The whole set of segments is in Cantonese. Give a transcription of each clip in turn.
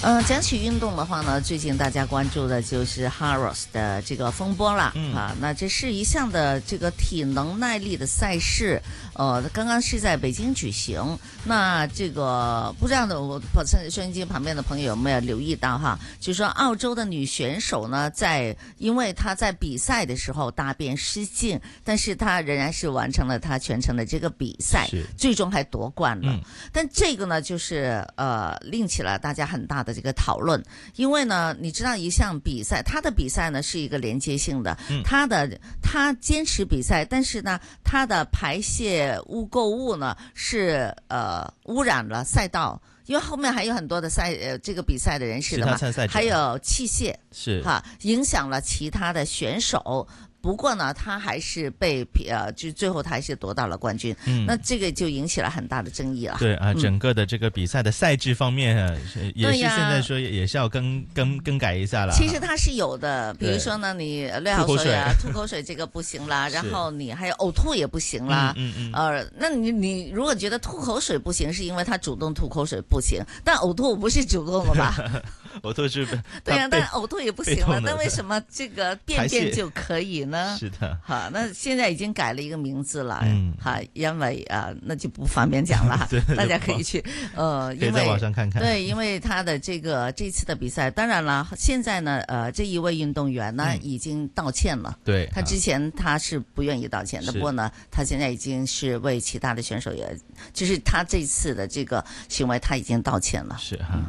讲起运动的话呢，最近大家关注的就是 Harros 的这个风波了那这是一项的这个体能耐力的赛事，刚刚是在北京举行。那这个不知道我收音机旁边的朋友有没有留意到哈？就是说澳洲的女选手呢，因为她在比赛的时候大便失禁，但是她仍然是完成了她全程的这个比赛，最终还夺冠了。但这个呢，就是令起了大家很大的这个讨论，因为呢，你知道一项比赛，他的比赛呢是一个连接性的，他坚持比赛，但是呢，他的排泄污垢物呢是污染了赛道，因为后面还有很多的这个比赛的人士的嘛，还有器械是影响了其他的选手。不过呢，他还是就最后他还是夺到了冠军。那这个就引起了很大的争议了。 对啊，整个的这个比赛的赛制方面也是现在说也是要更改一下了。 其实它是有的，比如说呢，你流口水啊、吐口水这个不行啦，然后你还有呕吐也不行啦。那你如果觉得吐口水不行，是因为他主动吐口水不行，但呕吐不是主动的吧？ 呕吐是对呀，但呕吐也不行了，那为什么这个便就可以呢？ 是的， 好，那现在已经改了一个名字了，好，因为那就不方便讲了，大家可以去可以在网上看看。 对，因为他的这次的比赛，当然了，现在呢，这一位运动员呢已经道歉了， 对， 他之前他是不愿意道歉的，不过呢，他现在已经是为其他的选手就是他这次的这个行为，他已经道歉了， 是哈。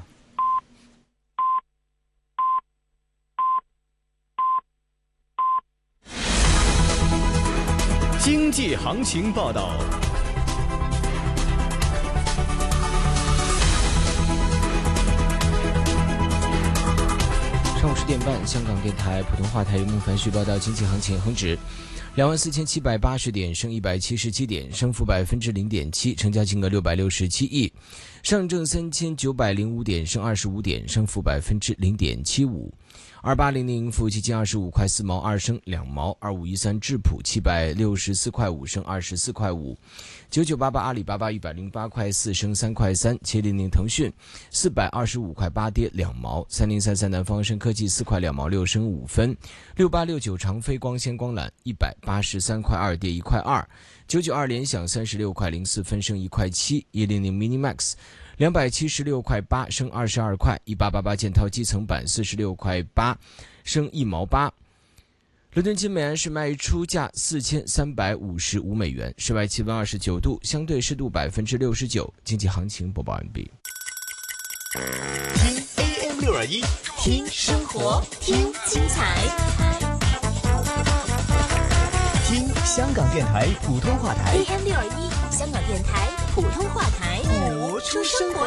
经济行情报道。 上午10点半，香港电台普通话台孟凡旭报道经济行情。恒指24780点，升177点，升幅0.7%，成交金额667亿。上证3905点，升25点，升幅0.75%。2800富基金25块4毛2升2毛，2513智普764块5升24块5，9988阿里巴巴108块4升3块3，700腾讯425块8跌2毛，3033南方生科技4块2毛6升5分，6869长飞光纤光缆183块2跌1块2，992联想36块04分升1块7，100 Minimax276块8升22块，1888建滔基层板46块8升1毛8。伦敦金每安士卖出价4355美元，室外气温29度，相对湿度69%。经济行情播报完毕。 听 AM621，听生活，听精彩，听香港电台普通话台 AM621，香港电台普通话台，谱出生活。